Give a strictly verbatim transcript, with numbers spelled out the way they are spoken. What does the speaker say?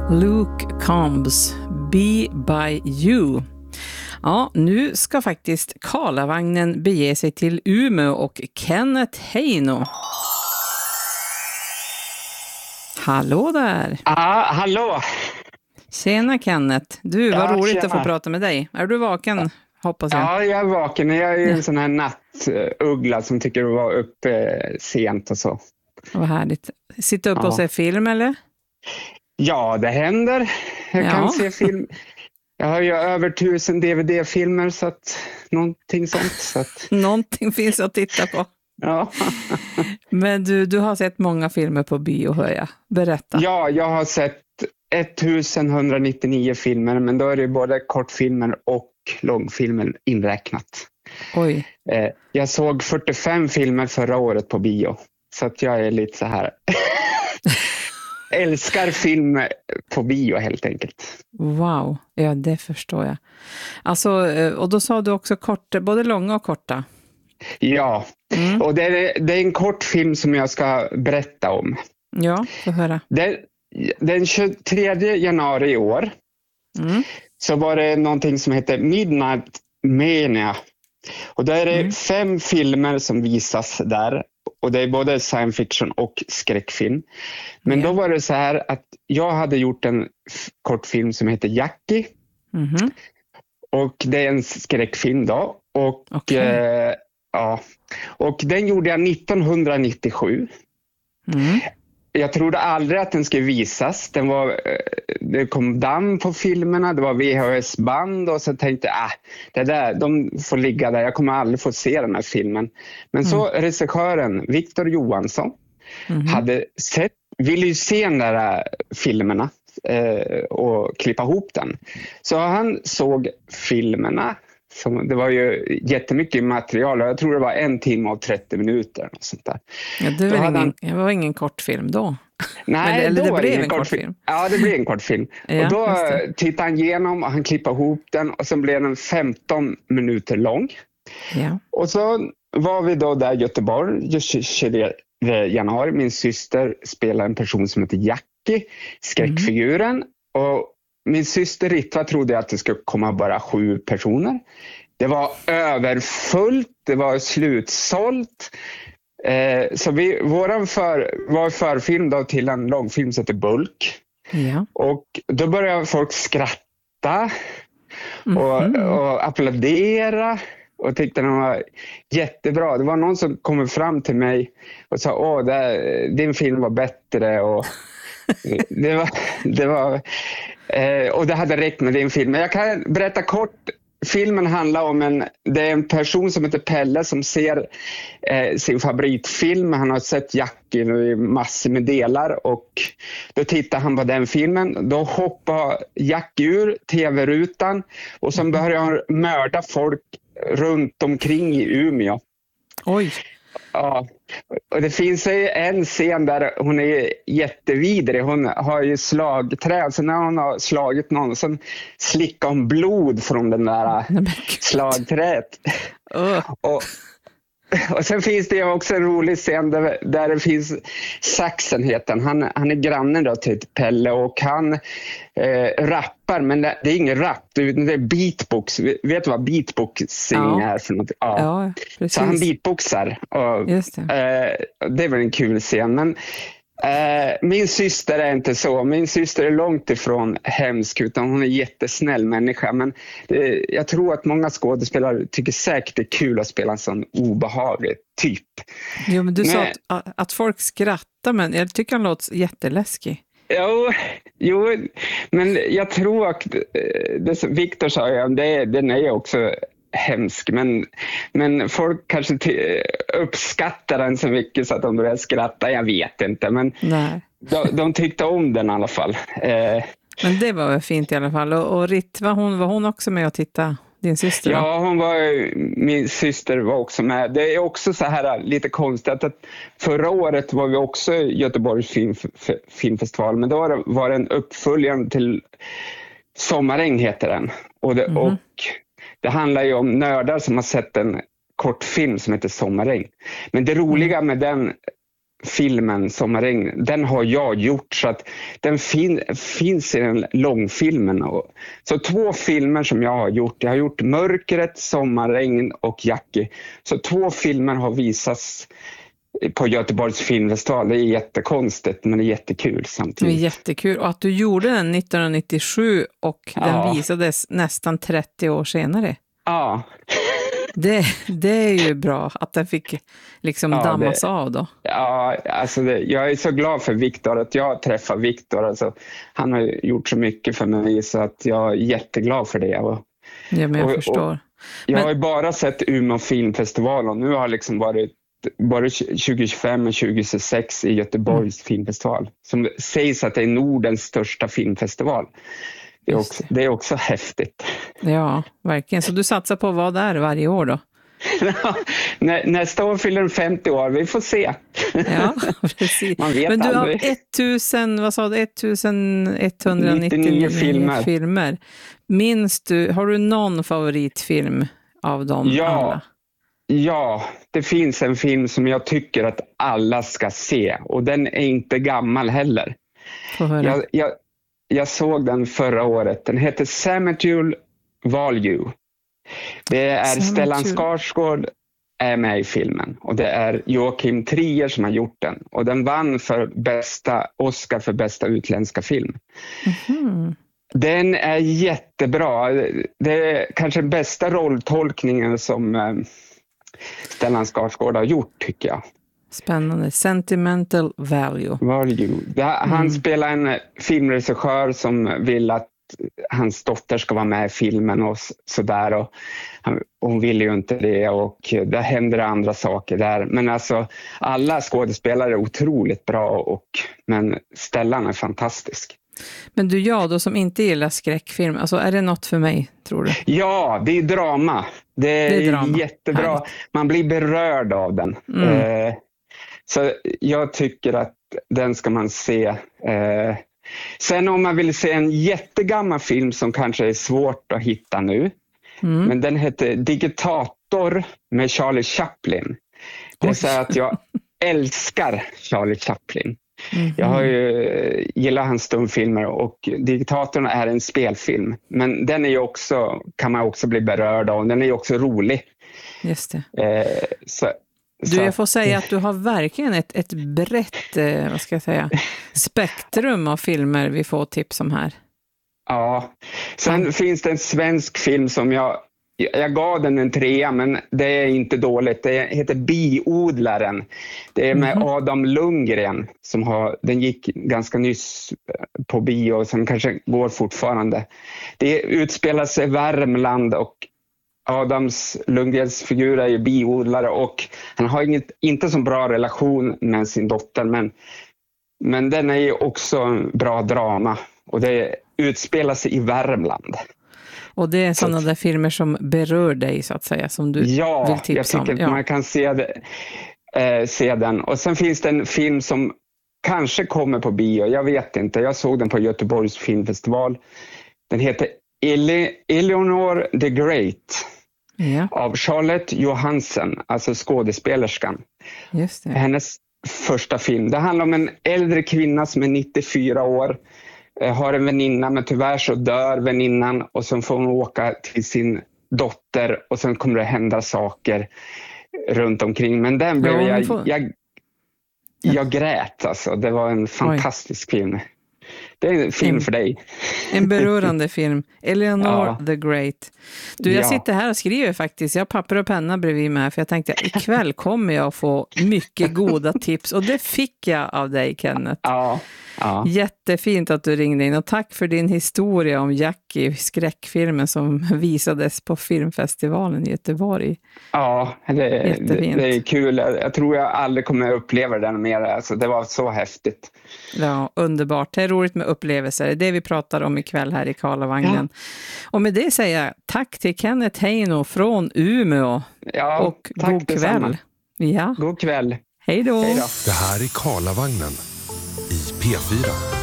Luke Combs, Be By You. Ja, nu ska faktiskt Karlavagnen bege sig till Umeå och Kenneth Heino. Hallå där! Ja, hallå! Tjena Kenneth. Du, vad Ja, roligt tjena. att få prata med dig. Är du vaken, hoppas jag? Ja, jag är vaken. Jag är ju en sån här nattuggla som tycker att vara uppe sent och så. Vad härligt. Sitta upp Ja. och se film, eller? Ja, det händer. Jag Ja. kan se film. Jag har ju över tusen D V D-filmer, så att någonting sånt. Så att, Någonting finns att titta på. ja. Men du, du har sett många filmer på bio, hör jag. Berätta. ja, jag har sett ettusenhundranittionio filmer, men då är det både kortfilmer och långfilmer inräknat. Oj. Eh, jag såg fyrtiofem filmer förra året på bio, så att jag är lite så här... älskar film på bio helt enkelt. Wow, ja det förstår jag. Alltså, och då sa du också korta, både långa och korta. Ja, Mm. och det är, det är en kort film som jag ska berätta om. Ja, få höra. Den, den tjugotredje januari i år Mm. så var det någonting som heter Midnight Mania. Och där är det Mm. fem filmer som visas där. Och det är både science fiction och skräckfilm. Men Ja. då var det så här att jag hade gjort en f- kortfilm som heter Jackie. Mhm. Och det är en skräckfilm då. Och, Okej. eh, ja. och den gjorde jag nittonhundranittiosju. Mm. Jag trodde aldrig att den skulle visas. Den var, eh, det kom damm på filmerna, det var V H S-band och så tänkte jag, ah, det där, de får ligga där. Jag kommer aldrig få se den här filmen. Men så regissören Victor Johansson Mhm. hade sett, ville ju se den där filmerna eh, och klippa ihop den. Så han såg filmerna. Som, det var ju jättemycket material och jag tror det var en timme och trettio minuter. Och sånt där. Ja, det Då var, hade ingen, han- det var ingen kortfilm då. Nej, Eller- eller då det var blev ingen en kortfilm. Ja, det blev en kortfilm. Ja, och då just det. eh, tittade han igenom och han klippade ihop den och sen blev den femton minuter lång. Ja. Och så var vi då där i Göteborg, just tjugotredje januari. Min syster spelar en person som heter Jackie, skräckfiguren. Mm. Och min syster Ritva trodde att det skulle komma bara sju personer. Det var överfullt, det var slutsålt. Eh, så vi, våran för, var förfilm då till en långfilm som heter Bulk. Ja. Och då började folk skratta och, Mhm. och applådera och tyckte den var jättebra. Det var någon som kom fram till mig och sa, åh, det, din film var bättre. Och det var, det var, eh, och det hade räckt med din film. Men jag kan berätta kort. Filmen handlar om en, det är en person som heter Pelle som ser eh, sin favoritfilm. Han har sett Jackie i massor med delar och då tittar han på den filmen. Då hoppar Jackie ur tv-rutan och sen börjar han mörda folk runt omkring i Umeå. Oj. Ja, och det finns ju en scen där hon är jättevidrig. Hon har ju slagträ, så när hon har slagit någon så slickar hon blod från den där Nej, men gud. slagträet. Åh. Och, och sen finns det ju också en rolig scen där, där det finns Saxen heter han. Han, han är grannen då till Pelle och han eh, rappar, men det, det är ingen rap, det är beatbox. Vet du vad beatboxing Ja. är för något? Ja. Ja, precis. Så han beatboxar och Just det. Eh, det var en kul scen, men eh, min syster är inte så. Min syster är långt ifrån hemsk, utan hon är en jättesnäll människa. Men det, jag tror att många skådespelare tycker säkert det är kul att spela en sån obehaglig typ. Jo, men du sa Men- att, att folk skrattar, men jag tycker han låter jätteläskig. Jo, jo, men jag tror att eh, det som Victor sa, ja, det, den är också hemsk, men, men folk kanske t- uppskattar den så mycket så att de börjar skratta, jag vet inte, men Nej. de, de tyckte om den i alla fall. Eh, Men det var väl fint i alla fall. Och, och Ritva, hon, var hon också med och titta? Din syster då? ja, hon var, min syster var också med. Det är också så här lite konstigt att förra året var vi också i Göteborgs film, filmfestival, men då var det, var det en uppföljare till Sommaräng heter den. Och det, Mhm. och det handlar ju om nördar som har sett en kortfilm som heter Sommaräng. Men det roliga med den filmen Sommarregn, den har jag gjort så att den fin- finns i den långfilmen. Och, så två filmer som jag har gjort, jag har gjort Mörkret, Sommarregn och Jackie. Så två filmer har visats på Göteborgs filmfestival. Det är jättekonstigt men det är jättekul samtidigt. Det är jättekul och att du gjorde den nittonhundranittiosju och ja. den visades nästan trettio år senare. Ja. Det, det är ju bra att den fick liksom ja, dammas det, av då. Ja, alltså det, jag är så glad för Viktor att jag träffar Viktor. Alltså, han har gjort så mycket för mig så att jag är jätteglad för det. Och, ja, men jag och, förstår. Och jag men... har ju bara sett Umeå filmfestival och nu har liksom varit både tjugo tjugofem och tjugo tjugosex i Göteborgs mm. filmfestival. Som sägs att det är Nordens största filmfestival. Det är, också, det. det är också häftigt. Ja, verkligen. Så du satsar på vad där varje år då? Nä, nästa år fyller den femtio år, vi får se. Ja, precis. Man vet Men du aldrig. har tusen, vad sa du, ettusenetthundranittionio filmer. filmer. Minns du, har du någon favoritfilm av dem ja, alla? Ja, det finns en film som jag tycker att alla ska se. Och den är inte gammal heller. Jag, jag, jag såg den förra året. Den heter Cemetery Value. Det är Cemetery. Stellan Skarsgård är med i filmen. Och det är Joakim Trier som har gjort den. Och den vann för bästa Oscar för bästa utländska film. Mm-hmm. Den är jättebra. Det är kanske den bästa rolltolkningen som Stellan Skarsgård har gjort, tycker jag. Spännande. Sentimental value. value. Det, han mm. spelar en filmregissör som vill att hans dotter ska vara med i filmen och sådär. Och han, hon vill ju inte det och det händer andra saker där. Men alltså, alla skådespelare är otroligt bra, och, men Stellan är fantastisk. Men du, jag då som inte gillar skräckfilm, alltså är det något för mig, tror du? Ja, det är drama. Det är, det är drama. Jättebra. Härligt. Man blir berörd av den. Mm. Eh, så jag tycker att den ska man se. Eh, sen om man vill se en jättegammal film som kanske är svårt att hitta nu. Mm. Men den heter Diktator med Charlie Chaplin. Det är så att jag älskar Charlie Chaplin. Mm-hmm. Jag har ju gillat hans stumfilmer, och Diktatorn är en spelfilm, men den är ju också, kan man också bli berörd av. Den är ju också rolig. Just det. Eh, så, du, jag får säga att du har verkligen ett, ett brett eh, vad ska jag säga, spektrum av filmer vi får tips om här. Ja, sen mm. finns det en svensk film som jag Jag gav den en trea, men det är inte dåligt. Det heter Biodlaren. Det är med mm-hmm. Adam Lundgren som har, den gick ganska nyss på bio och som kanske går fortfarande. Det utspelar sig i Värmland, och Adams Lundgrens figur är ju biodlare, och han har inget, inte så bra relation med sin dotter, men, men den är ju också en bra drama, och det utspelar sig i Värmland. Och det är sådana där filmer som berör dig, så att säga, som du ja, vill tipsa om. Ja, jag tycker att ja. man kan se, det, eh, se den. Och sen finns det en film som kanske kommer på bio, jag vet inte. Jag såg den på Göteborgs filmfestival. Den heter Ele- Eleanor the Great ja. av Charlotte Johansson, alltså skådespelerskan. Just det. Hennes första film. Det handlar om en äldre kvinna som är nittiofyra år. Har en väninna, men tyvärr så dör väninnan, och så får hon åka till sin dotter, och sen kommer det hända saker runt omkring. Men den blev ja, jag, får... jag, jag grät alltså. Det var en fantastisk Oj. film. Det är en film en, för dig. En berörande film. Eleanor ja. the Great. Du, jag ja. sitter här och skriver faktiskt. Jag har papper och penna bredvid mig, för jag tänkte att ikväll kommer jag få mycket goda tips. Och det fick jag av dig, Kenneth. Ja. Ja. Jättefint att du ringde in, och tack för din historia om Jackie, skräckfilmen som visades på filmfestivalen i Göteborg. Ja, det, det, det är kul. Jag tror jag aldrig kommer uppleva den mer. Alltså, det var så häftigt. Ja, underbart. Det är roligt med upplevelser. Det är det vi pratar om ikväll här i Karlavagnen. Ja. Och med det säger jag tack till Kenneth Heino från Umeå. Ja, och god kväll. Ja. God kväll. Hej då. Det här är Karlavagnen i P fyra.